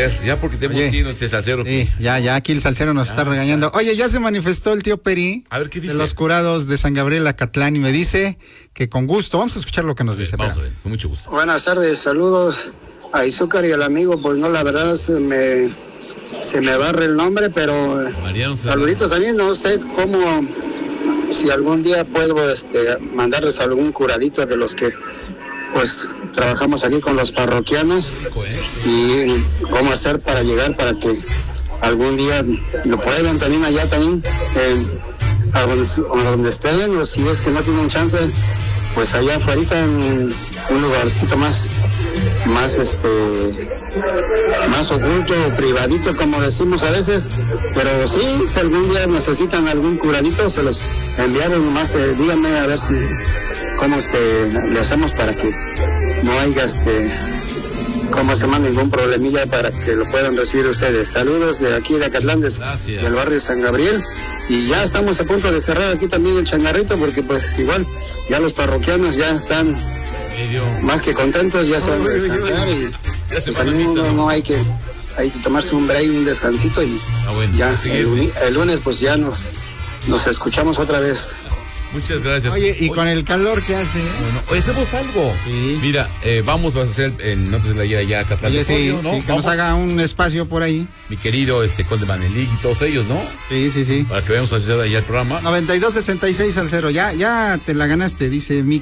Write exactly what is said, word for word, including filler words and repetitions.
ver, ya porque tenemos Oye, tino este salsero. Sí, ya, ya aquí el salsero nos Ya, está regañando. Oye, ya se manifestó el tío Peri. A ver, ¿qué dice? De los curados de San Gabriel Acatlán y me dice que con gusto, vamos a escuchar lo que nos dice. Vamos a espera. ver, con mucho gusto. Buenas tardes, saludos a Izúcar y al amigo. Pues no, la verdad se me, se me barre el nombre, pero Mariano Serrano. saluditos a mí. No sé cómo, si algún día puedo este, mandarles algún curadito de los que pues trabajamos aquí con los parroquianos y cómo hacer para llegar para que algún día lo prueben también allá también eh, a donde, a donde estén, o si es que no tienen chance, pues allá afuera en un lugarcito más más este más oculto o privadito, como decimos a veces, pero sí, si algún día necesitan algún curadito, se los enviaron, nomás eh, díganme a ver si cómo este le hacemos para que no haya este cómo se llama ningún problemilla para que lo puedan recibir ustedes. Saludos de aquí de Acatlán, del barrio San Gabriel, y ya estamos a punto de cerrar aquí también el changarrito, porque pues igual ya los parroquianos ya están más que contentos, ya se van a descansar y pues, también no, no hay que hay que tomarse un break, un descansito y ah, bueno, ya el, el lunes pues ya nos nos escuchamos otra vez. Muchas gracias. Oye, y Oye, con el calor que hace. bueno, oye, hacemos algo. Sí. Mira, eh, vamos a hacer en Notas de la Guía allá a Acatlán. Oye, sí, ¿no? sí, que Vamos. nos haga un espacio por ahí. Mi querido este Conde Manelik y todos ellos, ¿no? Sí, sí, sí. Para que veamos a hacer allá el programa. noventa y dos sesenta y seis al cero. Ya, ya te la ganaste, dice mi